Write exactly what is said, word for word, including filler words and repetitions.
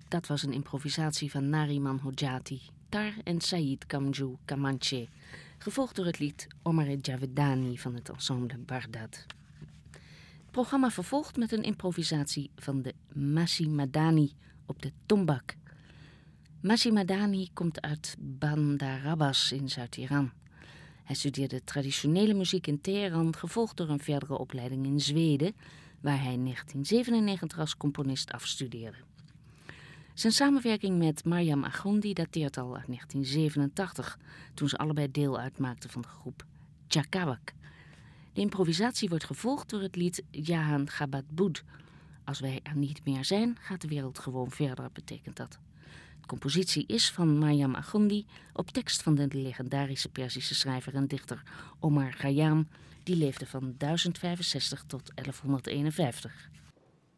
Dat was een improvisatie van Nariman Hodjati, Tar en Said Kamju Kamanche, gevolgd door het lied Omar Javedani van het ensemble Bardad. Het programma vervolgt met een improvisatie van de Masih Madani op de tombak. Masih Madani komt uit Bandar Abbas in Zuid-Iran. Hij studeerde traditionele muziek in Teheran, gevolgd door een verdere opleiding in Zweden, waar hij in negentien zevenennegentig als componist afstudeerde. Zijn samenwerking met Maryam Agondi dateert al uit negentien zevenentachtig, toen ze allebei deel uitmaakten van de groep Chakawak. De improvisatie wordt gevolgd door het lied Jahan Chabad Boud. Als wij er niet meer zijn, gaat de wereld gewoon verder, betekent dat. De compositie is van Maryam Agondi op tekst van de legendarische Perzische schrijver en dichter Omar Khayyam. Die leefde van duizend vijfenzestig tot elfhonderdeenenvijftig.